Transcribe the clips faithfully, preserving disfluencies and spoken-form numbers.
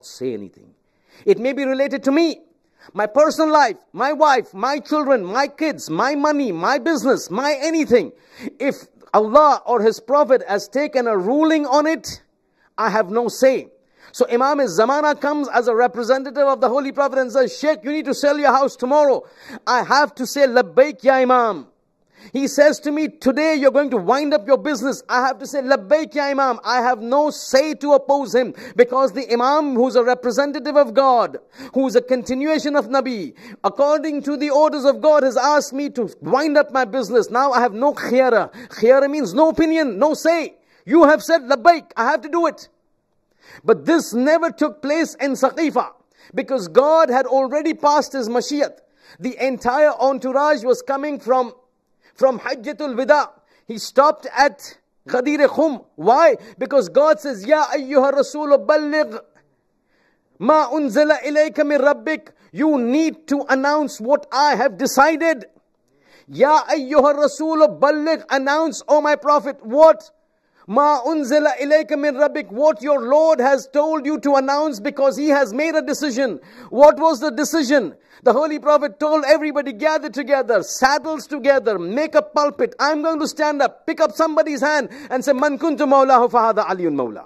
say anything. It may be related to me, my personal life, my wife, my children, my kids, my money, my business, my anything. If Allah or His Prophet has taken a ruling on it, I have no say. So Imam Zamana comes as a representative of the Holy Prophet and says, Sheikh, you need to sell your house tomorrow. I have to say, Labbaik ya Imam. He says to me, today you're going to wind up your business. I have to say, Labbaik ya Imam. I have no say to oppose him, because the Imam, who's a representative of God, who's a continuation of Nabi, according to the orders of God, has asked me to wind up my business. Now I have no khiyara. Khiyara means no opinion, no say. You have said, Labbaik, I have to do it. But this never took place in Saqifa, because God had already passed His Mashiach. The entire entourage was coming from From Hajjatul Wida. He stopped at Ghadir Khum. Why? Because God says, Ya ayyuha Rasul balligh ma unzila ilayka min rabbik. You need to announce what I have decided. Ya ayyuha Rasul balligh. Announce, O my Prophet, what? Ma unzila ilayka min rabbik. What your Lord has told you to announce, because He has made a decision. What was the decision? The Holy Prophet told everybody, gather together, saddles together, make a pulpit. I'm going to stand up, pick up somebody's hand and say, Man kuntu mawlahu fahada aliyun mawla.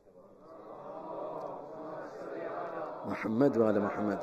Muhammad wa ala Muhammad.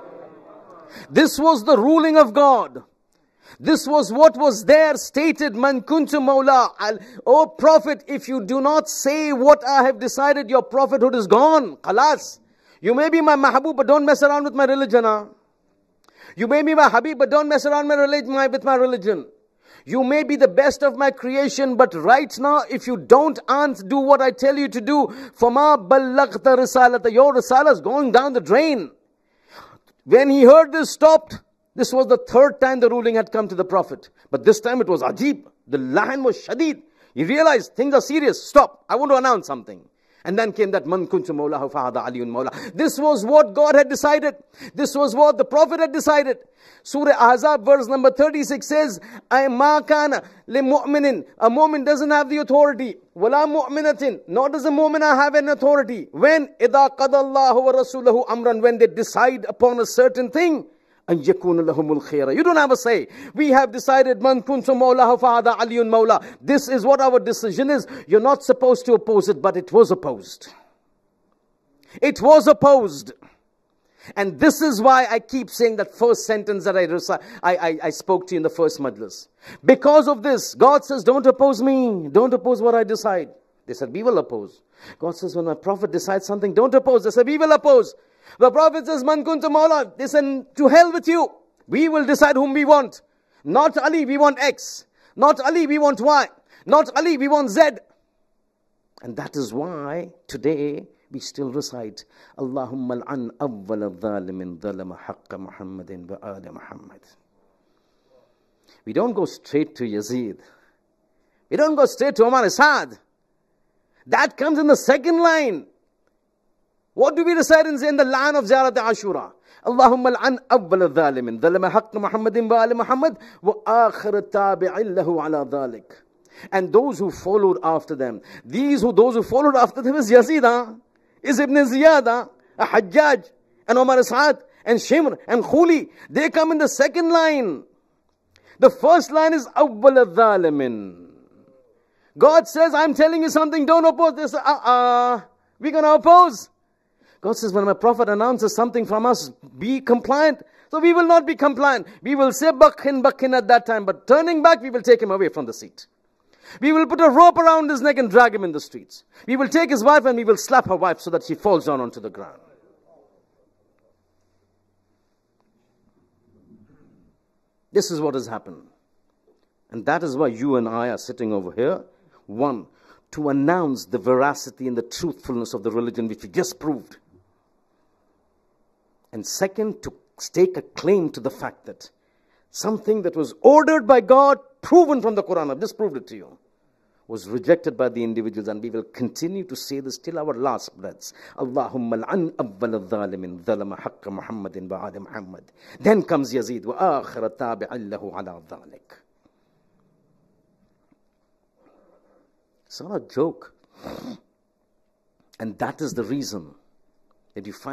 This was the ruling of God. This was what was there stated, Man kuntu mawla. O Prophet, if you do not say what I have decided, your prophethood is gone. Khalas. You may be my mahbub, but don't mess around with my religion. Huh? You may be my habib, but don't mess around my religion, my, with my religion. You may be the best of my creation, but right now, if you don't aunt, do what I tell you to do, فَمَا بَلَّغْتَ رِسَالَةَ, your risala is going down the drain. When he heard this, stopped. This was the third time the ruling had come to the Prophet. But this time it was ajib. The lahan was shadid. He realized things are serious. Stop. I want to announce something. And then came that Man kuntu mawlahu fahada aliyun mawla. This was what God had decided. This was what the Prophet had decided. Surah Ahzab verse number thirty-six says, I ma kana li mu'minin. A mu'min doesn't have the authority. Wala mu'minatin. Nor does a mu'minah have an authority. When idha qadallahu wa rasulahu amran. When they decide upon a certain thing. أن يكون لهم الخير. You don't have a say. We have decided Man kuntu mawlahu fahada aliyun mawla. This is what our decision is. You're not supposed to oppose it, but it was opposed. It was opposed. And this is why I keep saying that first sentence that I, I, I, I spoke to you in the first majlis. Because of this, God says, don't oppose me. Don't oppose what I decide. They said, we will oppose. God says, when my Prophet decides something, don't oppose. They said, we will oppose. The Prophet says, Man kuntu mawla. They said, to hell with you. We will decide whom we want. Not Ali, we want X. Not Ali, we want Y. Not Ali, we want Z. And that is why today we still recite, Allahumma al'an awwal al-dhalimin dhalama haqqa Muhammadin wa ala Muhammad. We don't go straight to Yazid. We don't go straight to Umar Asad. That comes in the second line. What do we recite in, in the line of Ziyarat Ashura? Allahumma al'an awwal al-dhalimin dhalama haqqa Muhammadin wa ala Muhammad wa akhir tabi'in lahu ala dhalik. And those who followed after them. These who, those who followed after them is Yazid, huh? is Ibn Ziyad, huh? a Hajjaj, and Umar Asad, and Shimr, and Khuli. They come in the second line. The first line is awwal al-dhalimin. God says, I'm telling you something, don't oppose this. Uh-uh. We're going to oppose. God says, when my Prophet announces something from us, be compliant. So we will not be compliant. We will say bakhin, bakhin at that time. But turning back, we will take him away from the seat. We will put a rope around his neck and drag him in the streets. We will take his wife and we will slap her wife so that she falls down onto the ground. This is what has happened. And that is why you and I are sitting over here. One, to announce the veracity and the truthfulness of the religion which we just proved. And second, to stake a claim to the fact that something that was ordered by God, proven from the Quran, I've just proved it to you, was rejected by the individuals, and we will continue to say this till our last breaths. Allahumma al'an awwal al-dhalimin dhalama haqqa Muhammadin wa ala Muhammad. Then comes Yazid wa akhir tabi'in lahu ala dhalik. It's not a joke. And that is the reason that you find